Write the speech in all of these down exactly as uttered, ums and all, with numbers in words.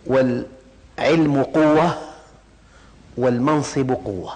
والعلم قوة والمنصب قوة.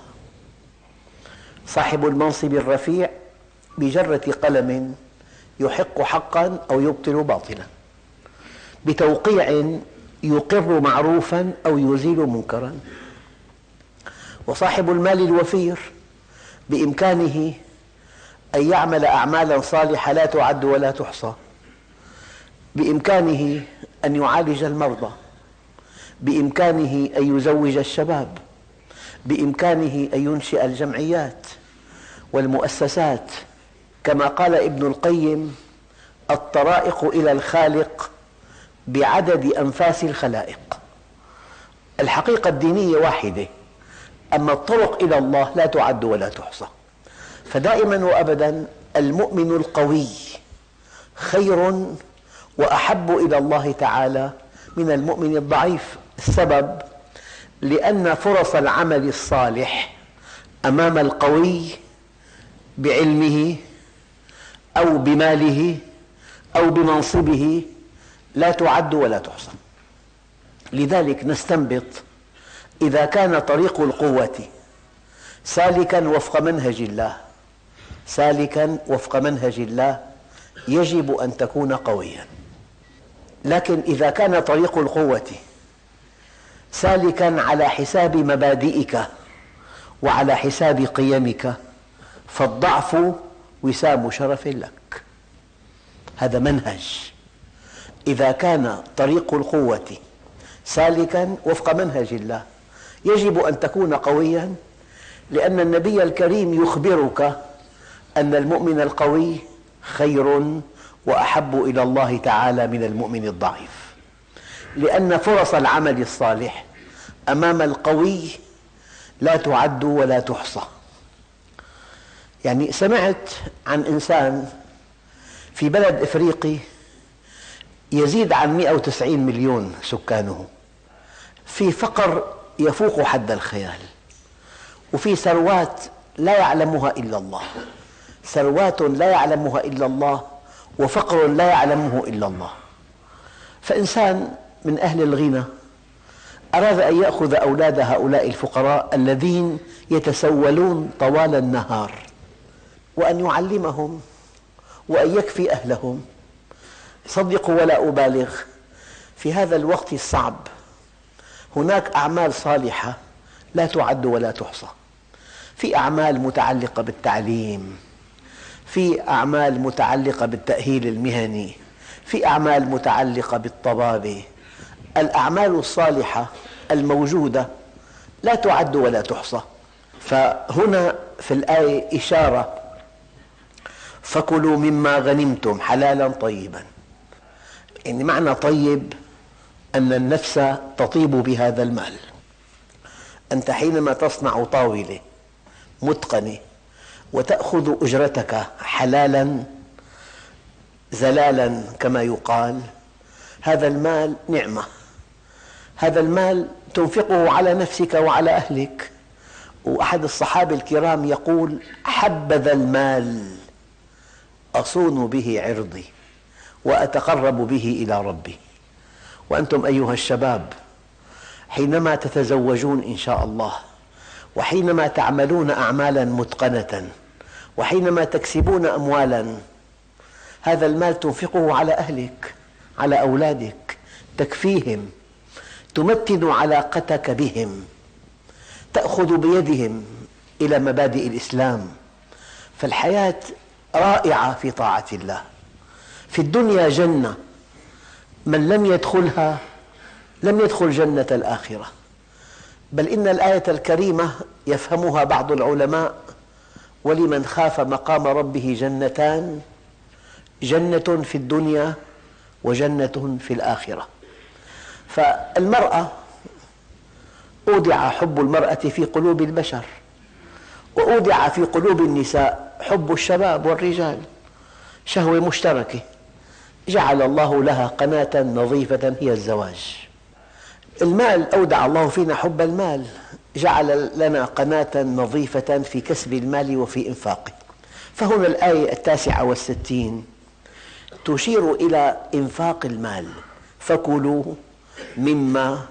صاحب المنصب الرفيع بجرة قلم يحق حقا أو يبطل باطلا، بتوقيع يقر معروفا أو يزيل منكرا. وصاحب المال الوفير بإمكانه أن يعمل أعمالا صالحة لا تعد ولا تحصى، بإمكانه أن يعالج المرضى، بإمكانه أن يزوج الشباب، بإمكانه أن ينشئ الجمعيات والمؤسسات. كما قال ابن القيم: الطرائق إلى الخالق بعدد أنفاس الخلائق. الحقيقة الدينية واحدة، أما الطرق إلى الله لا تعد ولا تحصى. فدائما وأبدا المؤمن القوي خير وأحب إلى الله تعالى من المؤمن الضعيف. السبب: لأن فرص العمل الصالح أمام القوي بعلمه أو بماله أو بمنصبه لا تعد ولا تحصى. لذلك نستنبط: إذا كان طريق القوة سالكا وفق منهج الله سالكا وفق منهج الله يجب أن تكون قويا. لكن إذا كان طريق القوة سالكا على حساب مبادئك وعلى حساب قيمك فالضعف وسام شرف لك. هذا منهج. إذا كان طريق القوة سالكا وفق منهج الله يجب أن تكون قويا، لأن النبي الكريم يخبرك أن المؤمن القوي خير وأحب إلى الله تعالى من المؤمن الضعيف، لأن فرص العمل الصالح أمام القوي لا تعد ولا تحصى. يعني سمعت عن إنسان في بلد إفريقي يزيد عن مئة وتسعين مليون سكانه، في فقر يفوق حد الخيال، وفي ثروات لا يعلمها إلا الله، ثروات لا يعلمها إلا الله، وفقر لا يعلمه إلا الله. فإنسان من أهل الغنى أراد أن يأخذ أولاد هؤلاء الفقراء الذين يتسولون طوال النهار وأن يعلمهم وأن يكفي أهلهم. صدقوا ولا أبالغ، في هذا الوقت الصعب هناك أعمال صالحة لا تعد ولا تحصى. في أعمال متعلقة بالتعليم، في أعمال متعلقة بالتأهيل المهني، في أعمال متعلقة بالطبابة. الأعمال الصالحة الموجودة لا تعد ولا تحصى. فهنا في الآية إشارة: فكلوا مما غنمتم حلالا طيبا. يعني معنى طيب أن النفس تطيب بهذا المال. أنت حينما تصنع طاولة متقنة وتأخذ أجرتك حلالا زلالا كما يقال، هذا المال نعمة. هذا المال تنفقه على نفسك وعلى أهلك. وأحد الصحابة الكرام يقول: حبذا المال أصون به عرضي وأتقرب به إلى ربي. وأنتم أيها الشباب حينما تتزوجون إن شاء الله، وحينما تعملون أعمالا متقنة، وحينما تكسبون أموالا، هذا المال تنفقه على أهلك، على أولادك، تكفيهم، تمتن علاقتك بهم، تأخذ بيدهم إلى مبادئ الإسلام. فالحياة رائعة في طاعة الله. في الدنيا جنة، من لم يدخلها لم يدخل جنة الآخرة. بل إن الآية الكريمة يفهمها بعض العلماء: ولمن خاف مقام ربه جنتان، جنة في الدنيا وجنة في الآخرة. فالمرأة أودع حب المرأة في قلوب البشر، وأودع في قلوب النساء حب الشباب والرجال، شهوة مشتركة. جعل الله لها قناة نظيفة هي الزواج. المال أودع الله فينا حب المال، جعل لنا قناة نظيفة في كسب المال وفي إنفاقه. فهنا الآية التاسعة والستين تشير إلى إنفاق المال: فكلوا مما